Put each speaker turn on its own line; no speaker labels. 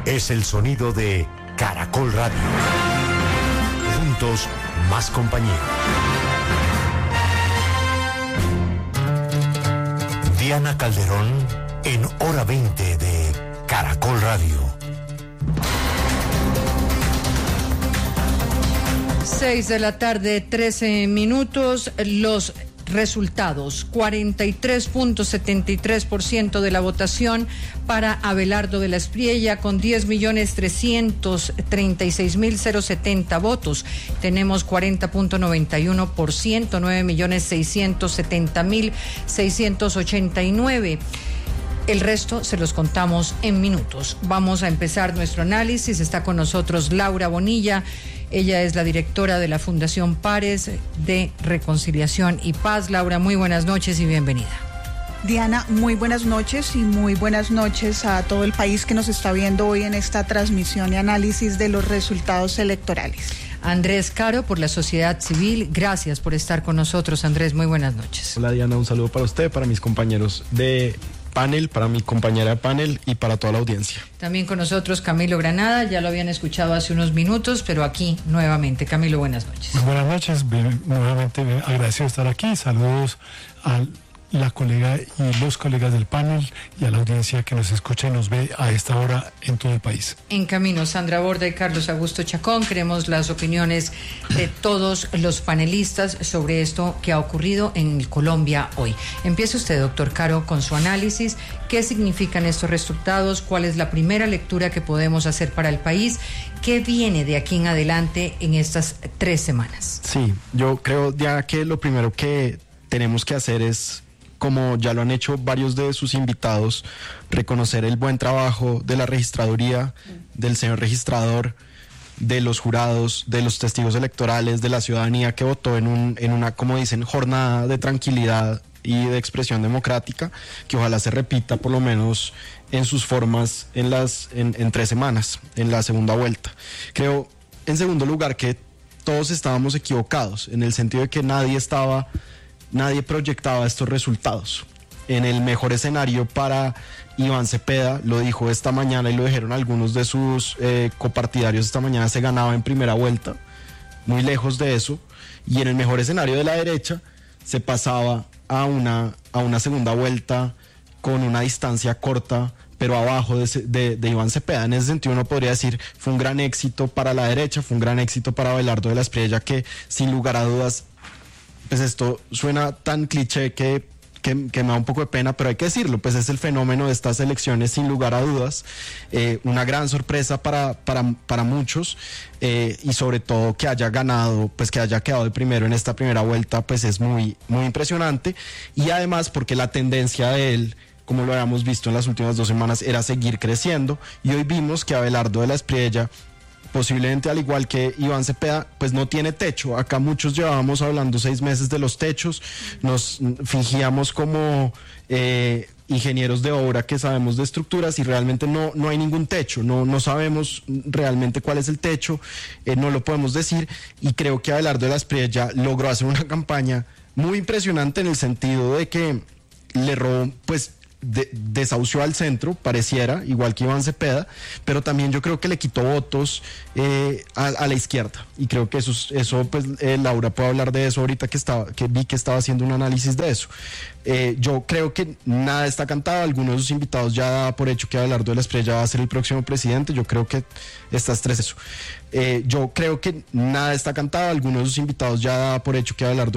es el sonido de Caracol Radio. Juntos, más compañía. Diana Calderón en Hora 20 de Caracol Radio.
6 de la tarde, 13 minutos. Los resultados: 43.73% de la votación para Abelardo de la Espriella, con 10.336.070 votos. Tenemos 40.91%, 9.670.689. El resto se los contamos en minutos. Vamos a empezar nuestro análisis. Está con nosotros Laura Bonilla. Ella es la directora de la Fundación Pares de Reconciliación y Paz. Laura, muy buenas noches y bienvenida.
Diana, muy buenas noches y muy buenas noches a todo el país que nos está viendo hoy en esta transmisión y análisis de los resultados electorales.
Andrés Caro, por la Sociedad Civil, gracias por estar con nosotros. Andrés, muy buenas noches.
Hola Diana, un saludo para usted, para mis compañeros de panel, para mi compañera de panel y para toda la audiencia.
También con nosotros Camilo Granada, ya lo habían escuchado hace unos minutos, pero aquí nuevamente. Camilo, buenas noches.
Muy buenas noches, nuevamente agradecido de estar aquí. Saludos a la colega y los colegas del panel y a la audiencia que nos escucha y nos ve a esta hora en todo el país.
En camino, Sandra Borda y Carlos Augusto Chacón. Queremos las opiniones de todos los panelistas sobre esto que ha ocurrido en Colombia hoy. Empiece usted, doctor Caro, con su análisis. ¿Qué significan estos resultados? ¿Cuál es la primera lectura que podemos hacer para el país? ¿Qué viene de aquí en adelante en estas 3 semanas?
Sí, yo creo ya que lo primero que tenemos que hacer es, como ya lo han hecho varios de sus invitados, reconocer el buen trabajo de la registraduría, del señor registrador, de los jurados, de los testigos electorales, de la ciudadanía que votó en una, como dicen, jornada de tranquilidad y de expresión democrática, que ojalá se repita por lo menos en sus formas en 3 semanas, en la segunda vuelta. Creo, en segundo lugar, que todos estábamos equivocados, en el sentido de que nadie proyectaba estos resultados. En el mejor escenario para Iván Cepeda, lo dijo esta mañana y lo dijeron algunos de sus copartidarios esta mañana, se ganaba en primera vuelta, muy lejos de eso, y en el mejor escenario de la derecha se pasaba a una segunda vuelta con una distancia corta, pero abajo de Iván Cepeda. En ese sentido uno podría decir, fue un gran éxito para la derecha, fue un gran éxito para Abelardo de la Espriella, que sin lugar a dudas, pues esto suena tan cliché que me da un poco de pena, pero hay que decirlo, pues es el fenómeno de estas elecciones, sin lugar a dudas, una gran sorpresa para muchos, y sobre todo que haya ganado, pues que haya quedado el primero en esta primera vuelta, pues es muy, muy impresionante, y además porque la tendencia de él, como lo habíamos visto en las últimas 2 semanas, era seguir creciendo, y hoy vimos que Abelardo de la Espriella, posiblemente al igual que Iván Cepeda, pues no tiene techo. Acá muchos llevábamos hablando 6 meses de los techos, nos fingíamos como ingenieros de obra que sabemos de estructuras y realmente no hay ningún techo, no sabemos realmente cuál es el techo, no lo podemos decir, y creo que Abelardo de la Espriella logró hacer una campaña muy impresionante en el sentido de que le robó, pues desahució al centro, pareciera, igual que Iván Cepeda, pero también yo creo que le quitó votos a la izquierda, y creo que eso pues Laura puede hablar de eso ahorita que vi que estaba haciendo un análisis de eso. Yo creo que nada está cantado, algunos de sus invitados ya da por hecho que Abelardo de la Espriella va a ser el próximo presidente. Yo creo que estas 3 eso. Yo creo que nada está cantado, algunos de sus invitados ya da por hecho que Abelardo